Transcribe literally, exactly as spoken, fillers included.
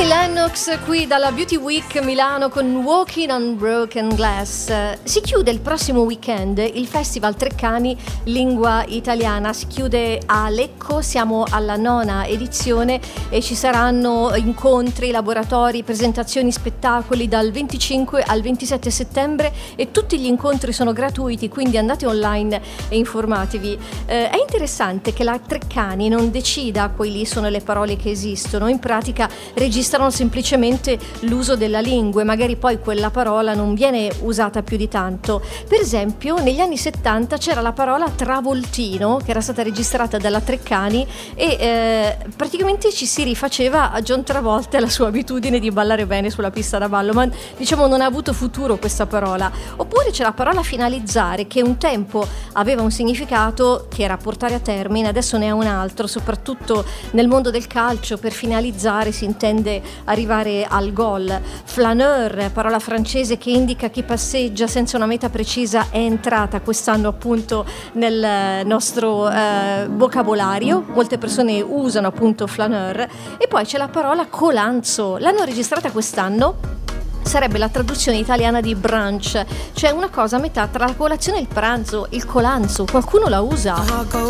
Annie Lennox qui dalla Beauty Week Milano con Walking on Broken Glass. Si chiude il prossimo weekend il Festival Treccani Lingua Italiana, si chiude a Lecco, siamo alla nona edizione e ci saranno incontri, laboratori, presentazioni, spettacoli dal venticinque al ventisette settembre e tutti gli incontri sono gratuiti, quindi andate online e informatevi. Eh, è interessante che la Treccani non decida quali sono le parole che esistono, in pratica registrano semplicemente l'uso della lingua e magari poi quella parola non viene usata più di tanto. Per esempio negli anni settanta c'era la parola travoltino che era stata registrata dalla Treccani e eh, praticamente ci si rifaceva a John Travolta e alla sua abitudine di ballare bene sulla pista da ballo, ma diciamo non ha avuto futuro questa parola. Oppure c'è la parola finalizzare, che un tempo aveva un significato che era portare a termine, adesso ne ha un altro, soprattutto nel mondo del calcio. Per finalizzare si intende arrivare al gol. Flaneur, parola francese che indica chi passeggia senza una meta precisa, è entrata quest'anno appunto nel nostro eh, vocabolario. Molte persone usano appunto flaneur. E poi c'è la parola colanzo, l'hanno registrata quest'anno. Sarebbe la traduzione italiana di brunch, cioè una cosa a metà tra la colazione e il pranzo, il colanzo. Qualcuno la usa?